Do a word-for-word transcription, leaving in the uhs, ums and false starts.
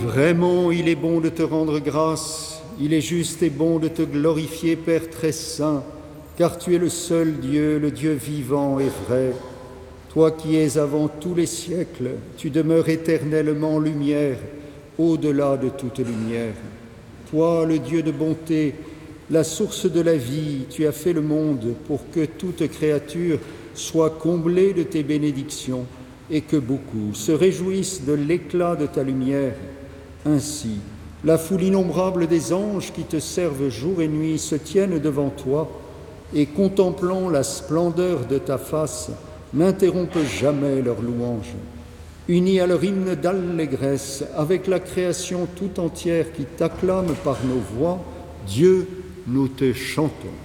vraiment, il est bon de te rendre grâce, il est juste et bon de te glorifier, Père très saint, car tu es le seul Dieu, le Dieu vivant et vrai. Toi qui es avant tous les siècles, tu demeures éternellement lumière, au-delà de toute lumière. Toi, le Dieu de bonté, la source de la vie, tu as fait le monde pour que toute créature soit comblée de tes bénédictions et que beaucoup se réjouissent de l'éclat de ta lumière. Ainsi, la foule innombrable des anges qui te servent jour et nuit se tiennent devant toi et, contemplant la splendeur de ta face, n'interrompent jamais leur louange. Unis à leur hymne d'allégresse, avec la création tout entière qui t'acclame par nos voix, Dieu, nous te chantons.